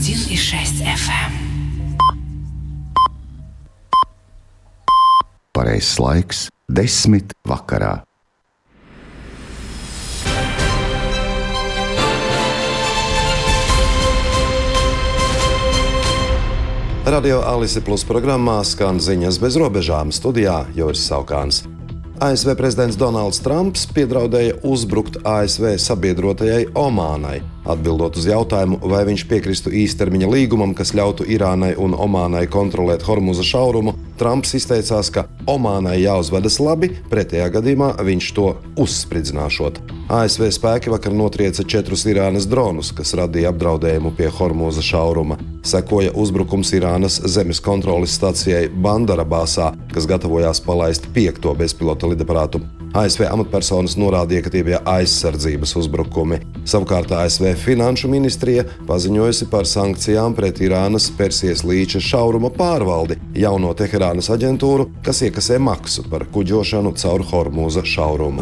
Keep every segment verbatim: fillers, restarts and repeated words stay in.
один и шесть эф эм. Pareizs laiks – desmit vakarā. Radio Alise Plus programmā skan ziņas bez robežām. Studijā Joris Saukāns. A S V prezidents Donalds Trumps piedraudēja uzbrukt A S V sabiedrotajai Omānai. Atbildot uz jautājumu, vai viņš piekristu īstermiņa līgumam, kas ļautu Irānai un Omānai kontrolēt Hormuza šaurumu, Trumps izteicās, ka Omānai jāuzvedas labi, pretējā gadījumā viņš to uzspridzināšot. A S V spēki vakar notrieca četrus Irānas dronus, kas radīja apdraudējumu pie Hormuza šauruma. Sekoja uzbrukums Irānas zemes kontroles stacijai Bandarabasā, kas gatavojās palaist piekto bezpilota lidaparātu. A S V amatpersonas norādīja, ka tie bija aizsardzības uzbrukumi. Savukārt A S V Finanšu ministrija paziņojusi par sankcijām pret Irānas Persijas līča šauruma pārvaldi, jauno Teherānas aģentūru, kas iekasē maksu par kuģošanu caur Hormuza šaurumu.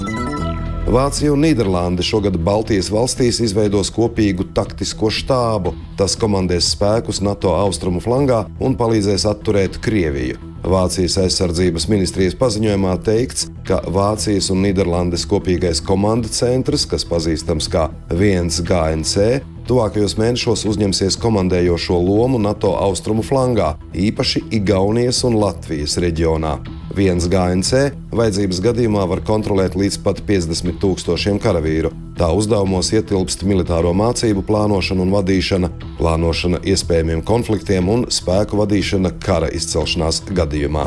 Vācija un Nīderlande šogad Baltijas valstīs izveidos kopīgu taktisko štābu. Tas komandēs spēkus NATO austrumu flangā un palīdzēs atturēt Krieviju. Vācijas aizsardzības ministrijas paziņojumā teikts, ka Vācijas un Nīderlandes kopīgais komanda centrs, kas pazīstams kā viens G N C, tuvākajos mēnešos uzņemsies komandējošo lomu NATO austrumu flangā, īpaši Igaunijas un Latvijas reģionā. viens G N C vajadzības gadījumā var kontrolēt līdz pat piecdesmit tūkstošiem karavīru. Tā uzdevumos ietilpst militāro mācību plānošana un vadīšana, plānošana iespējamiem konfliktiem un spēku vadīšana kara izcelšanās gadījumā.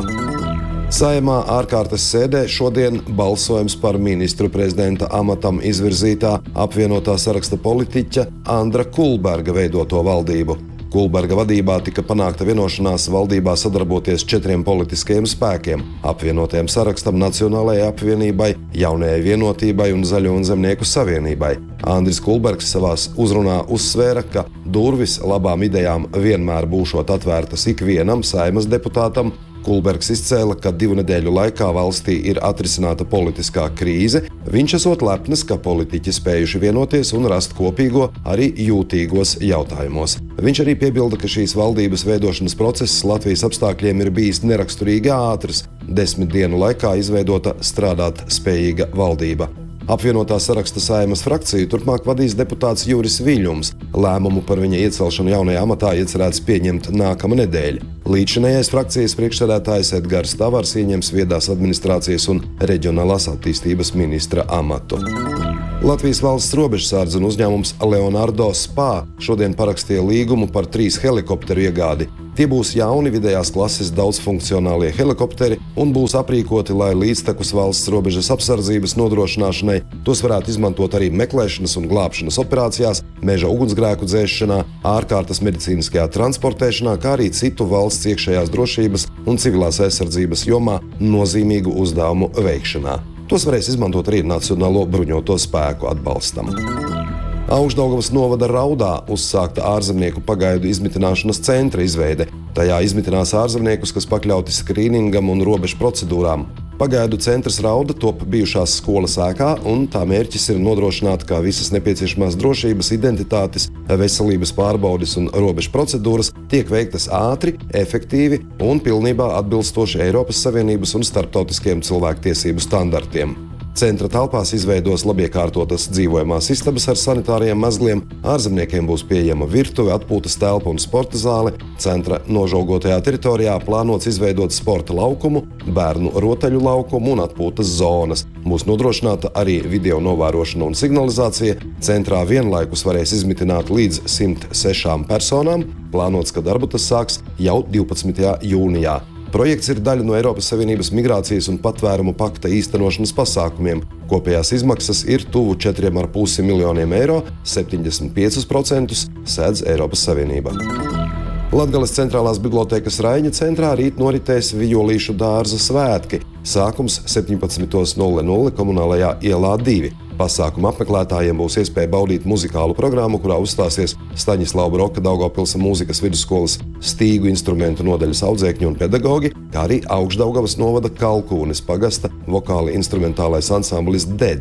Saeimā ārkārtas sēdē šodien balsojums par ministru prezidenta amatam izvirzītā apvienotā saraksta politiķa Andra Kulberga veidoto valdību. Kulberga vadībā tika panākta vienošanās valdībā sadarboties četriem politiskajiem spēkiem – apvienotajam sarakstam, Nacionālajai apvienībai, Jaunajai vienotībai un Zaļo un zemnieku savienībai. Andris Kulbergs savās uzrunā uzsvēra, ka durvis labām idejām vienmēr būšot atvērtas ikvienam Saeimas deputātam. Kulbergs izcēla, ka divu nedēļu laikā valstī ir atrisināta politiskā krīze. Viņš esot lepns, ka politiķi spējuši vienoties un rast kopīgo arī jūtīgos jautājumos. Viņš arī piebilda, ka šīs valdības veidošanas process Latvijas apstākļiem ir bijis neraksturīgi ātrs. Desmit dienu laikā izveidota strādāt spējīga valdība. Apvienotā saraksta Saeimas frakciju turpmāk vadīs deputāts Juris Viļņums. Lēmumu par viņa iecelšanu jaunajā amatā iecerēts pieņemt nākamā nedēļa. Līdzinējais frakcijas priekšsēdētājs Edgars Tavars ieņems viedās administrācijas un reģionālās attīstības ministra amatu. Latvijas valsts robežsardze un uzņēmums Leonardo Spa šodien parakstīja līgumu par trīs helikopteru iegādi. Tie būs jauni vidējās klases daudzfunkcionālie helikopteri un būs aprīkoti, lai līdztekus valsts robežas apsardzības nodrošināšanai tos varētu izmantot arī meklēšanas un glābšanas operācijās, meža ugunsgrēku dzēsšanā, ārkārtas medicīniskajā transportēšanā, kā arī citu valsts iekšējās drošības un civilās aizsardzības jomā nozīmīgu uzdevumu veikšanā. Tos varēs izmantot arī Nacionālo bruņoto spēku atbalstam. Augšdaugavas novada Raudā uzsākta ārzemnieku pagaidu izmitināšanas centra izveide. Tajā izmitinās ārzemniekus, kas pakļauti skrīningam un robežu procedūrām. Pagaidu centrs Rauda top bijušās skolas ēkā, un tā mērķis ir nodrošināt, ka visas nepieciešamās drošības, identitātes, veselības pārbaudes un robežu procedūras tiek veiktas ātri, efektīvi un pilnībā atbilstoši Eiropas Savienības un starptautiskiem cilvēktiesību standartiem. Centra telpās izveidos labiekārtotas dzīvojamās istabas ar sanitāriem mezgliem, ārzemniekiem būs pieejama virtuve, atpūtas telpa un sporta zāle. Centra nožogotajā teritorijā plānots izveidot sporta laukumu, bērnu rotaļu laukumu un atpūtas zonas. Būs nodrošināta arī video novērošana un signalizācija. Centrā vienlaikus varēs izmitināt līdz simt sešām personām. Plānots, ka darbu tas sāks jau divpadsmitajā jūnijā. Projekts ir daļa no Eiropas Savienības migrācijas un patvērumu pakta īstenošanas pasākumiem. Kopējās izmaksas ir tuvu četriem ar pusi miljoniem eiro, septiņdesmit piecus procentus sēdz Eiropas Savienība. Latgales centrālās bibliotēkas Raiņa centrā rīt noritēs Vijolīšu dārza svētki. Sākums septiņpadsmit nulle nulle Komunālajā ielā divi. Pasākuma apmeklētājiem būs iespēja baudīt muzikālu programmu, kurā uzstāsies Staņislava Broka Daugavpilsa mūzikas vidusskolas stīgu instrumentu nodaļas audzēkņi un pedagogi, kā arī Augšdaugavas novada Kalkūnes pagasta vokāli instrumentālais ansamblis Dedze.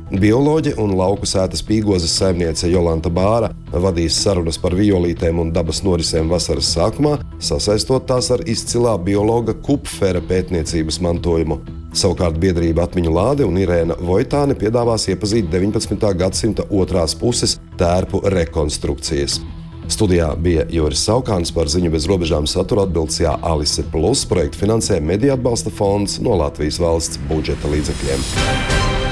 Bioloģe un lauku sētas Pīgozes saimniece Jolanta Bāra vadīs sarunas par violītēm un dabas norisēm vasaras sākumā, sasaistot tās ar izcilā biologa Kupfera pētniecības mantojumu. Savukārt biedrība Atmiņu Lāde un Irēna Vojtāne piedāvās iepazīt deviņpadsmitā gadsimta otrās puses tērpu rekonstrukcijas. Studijā bija Juris Saukāns, par ziņu bez robežām satura atbildes Alise Plus, projektu finansē Mediju atbalsta fonds no Latvijas valsts budžeta līdzekļiem.